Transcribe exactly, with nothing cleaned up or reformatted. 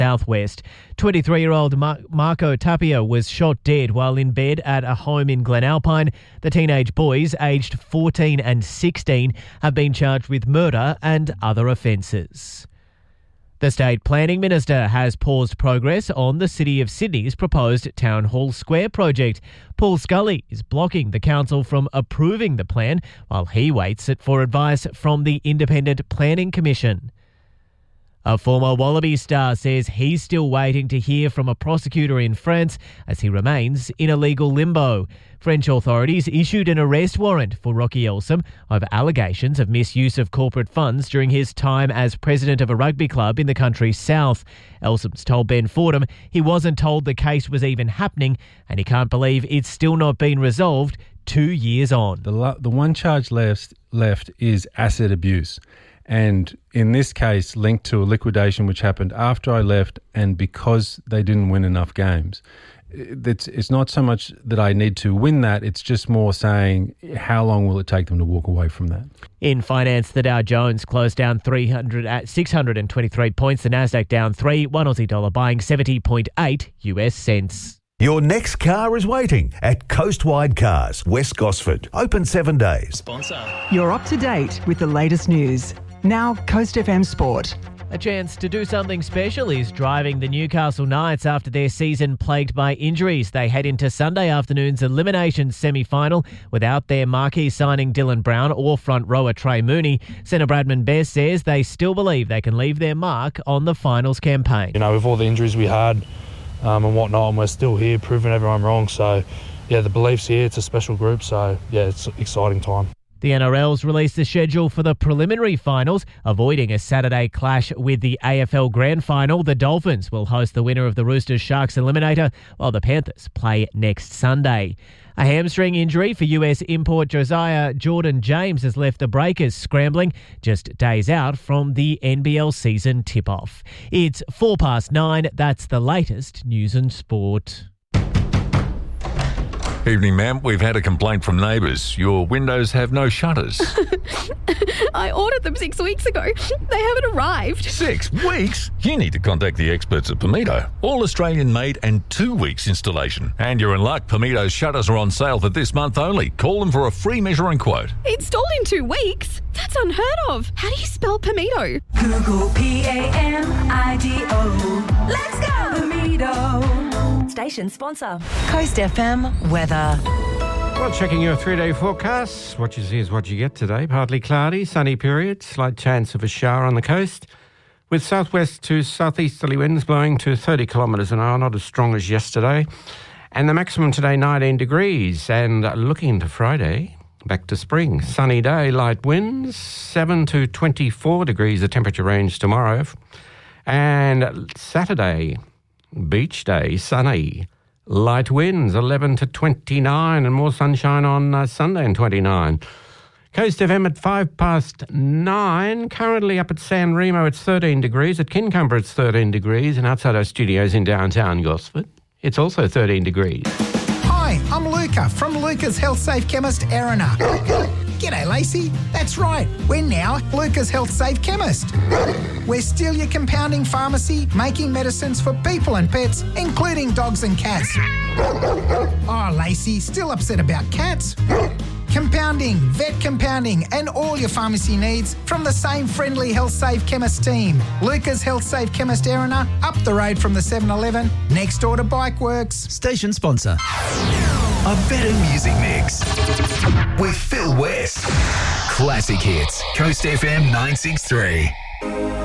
Southwest. twenty-three-year-old Mar- Marco Tapia was shot dead while in bed at a home in Glenalpine. The teenage boys, aged fourteen and sixteen, have been charged with murder and other offences. The State Planning Minister has paused progress on the City of Sydney's proposed Town Hall Square project. Paul Scully is blocking the council from approving the plan while he waits for advice from the Independent Planning Commission. A former Wallaby star says he's still waiting to hear from a prosecutor in France as he remains in a legal limbo. French authorities issued an arrest warrant for Rocky Elsom over allegations of misuse of corporate funds during his time as president of a rugby club in the country's south. Elsom's told Ben Fordham he wasn't told the case was even happening and he can't believe it's still not been resolved two years on. The, lo- the one charge left, left is asset abuse. And in this case, linked to a liquidation which happened after I left and because they didn't win enough games. It's, it's not so much that I need to win that, it's just more saying how long will it take them to walk away from that. In finance, the Dow Jones closed down three hundred at six hundred twenty-three points, the Nasdaq down three, one Aussie dollar buying seventy point eight U S cents. Your next car is waiting at Coastwide Cars, West Gosford. Open seven days. Sponsor. You're up to date with the latest news. Now, Coast F M Sport. A chance to do something special is driving the Newcastle Knights after their season plagued by injuries. They head into Sunday afternoon's elimination semi-final without their marquee signing Dylan Brown or front rower Trey Mooney. Centre Bradman Best says they still believe they can leave their mark on the finals campaign. You know, with all the injuries we had um, and whatnot, and we're still here proving everyone wrong. So, yeah, the belief's here. It's a special group. So, yeah, it's an exciting time. The N R L's released the schedule for the preliminary finals, avoiding a Saturday clash with the A F L Grand Final. The Dolphins will host the winner of the Roosters Sharks Eliminator, while the Panthers play next Sunday. A hamstring injury for U S import Josiah Jordan-James has left the Breakers scrambling just days out from the N B L season tip-off. It's four past nine. That's the latest news and sport. Evening, ma'am. We've had a complaint from neighbours. Your windows have no shutters. I ordered them six weeks ago. They haven't arrived. Six weeks? You need to contact the experts at Pimito. All Australian made and two weeks installation. And you're in luck. Pimito's shutters are on sale for this month only. Call them for a free measuring quote. Installed in two weeks? That's unheard of. How do you spell Pimito? Google P A M I D O. Let's go, Pimito. Station sponsor. Coast F M weather. Well, checking your three-day forecast. What you see is what you get today. Partly cloudy, sunny period, slight chance of a shower on the coast, with southwest to southeasterly winds blowing to thirty kilometres an hour, not as strong as yesterday. And the maximum today, nineteen degrees. And looking into Friday, back to spring. Sunny day, light winds, seven to twenty-four degrees, the temperature range tomorrow. And Saturday, beach day, sunny. Light winds, eleven to twenty-nine, and more sunshine on uh, Sunday and twenty-nine. Coast F M at five past nine. Currently up at San Remo, it's thirteen degrees. At Kincumber, it's thirteen degrees. And outside our studios in downtown Gosford, it's also thirteen degrees. Hi, I'm Luca from Luca's Health Safe Chemist, Erina. G'day, Lacey. That's right. We're now Luca's Health Safe Chemist. We're still your compounding pharmacy, making medicines for people and pets, including dogs and cats. Oh, Lacey, still upset about cats? Compounding, vet compounding, and all your pharmacy needs from the same friendly Health Safe Chemist team. Luca's Health Safe Chemist, Erina, up the road from the seven eleven, next door to Bikeworks. Station sponsor. A better music mix with Phil West. Classic hits. Coast F M nine six three.